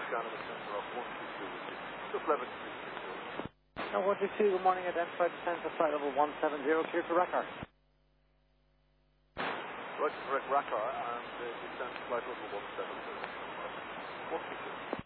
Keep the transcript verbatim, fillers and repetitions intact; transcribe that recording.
scan of the sensor of one two two with you. Just eleven six six zero. Now, one two two, good morning. Identified descent to flight level one seven zero, clear to Rakkar. Right, correct, Rakkar, and uh, descent flight level one seven zero. one two two.